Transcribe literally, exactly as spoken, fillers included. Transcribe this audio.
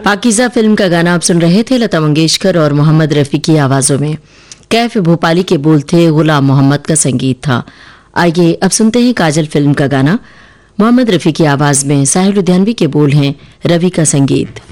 Pakeezah film का गाना आप सुन रहे थे, लता मंगेशकर और मोहम्मद रफ़ी की आवाज़ों में। कैफ भोपाली के बोल थे, गुलाम मोहम्मद का संगीत था। आइए अब सुनते हैं काजल फिल्म का गाना, मोहम्मद रफ़ी की आवाज़ में, साहिर लुधियानवी के बोल हैं, रवि का संगीत।